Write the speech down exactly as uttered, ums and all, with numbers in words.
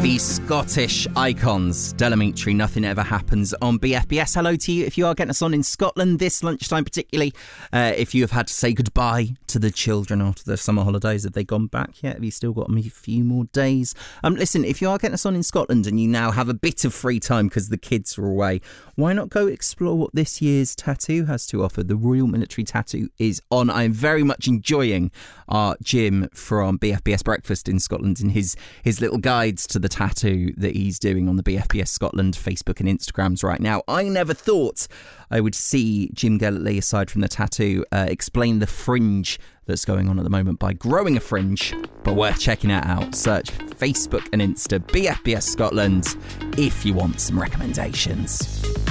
The Scottish icons, Delamitri, Nothing Ever Happens on B F B S. Hello to you if you are getting us on in Scotland this lunchtime, particularly uh, if you have had to say goodbye to the children after the summer holidays. Have they gone back yet? Have you still got a few more days? Um, listen, if you are getting us on in Scotland and you now have a bit of free time because the kids are away, why not go explore what this year's tattoo has to offer? The Royal Military Tattoo is on. I'm very much enjoying our Jim from B F B S Breakfast in Scotland and his, his little guides to the tattoo that he's doing on the B F B S Scotland Facebook and Instagrams right now. I never thought I would see Jim Gellert-Leigh, aside from the tattoo, uh, explain the fringe that's going on at the moment by growing a fringe, but worth checking it out. Search Facebook and Insta B F B S Scotland if you want some recommendations.